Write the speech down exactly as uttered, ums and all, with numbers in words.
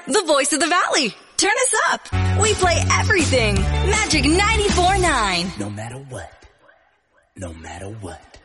the voice of the Valley. Turn us up. We play everything. Magic ninety-four point nine. No matter what. No matter what.